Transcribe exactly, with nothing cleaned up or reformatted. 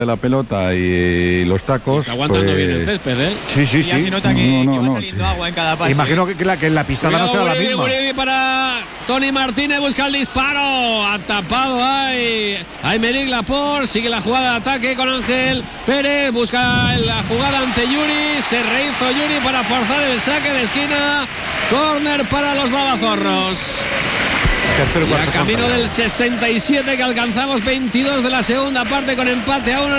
de la pelota y los tacos. Está aguantando pues... bien el césped, ¿eh? Sí, sí, sí. Ya se nota que, No, no, que va no, saliendo sí. agua en cada paso. Imagino que, que, la, que la pisada no será la Uribe, misma. Uribe para Tony Martínez, busca el disparo, ha tapado ahí Aymeric Laporte, sigue la jugada de ataque con Ángel Pérez, busca la jugada ante Yuri, se rehizo Yuri para forzar el saque de esquina, córner para los babazorros. Tercero, Y a cuarto, camino cuarto. del sesenta y siete, que alcanzamos veintidós de la segunda parte con empate a uno.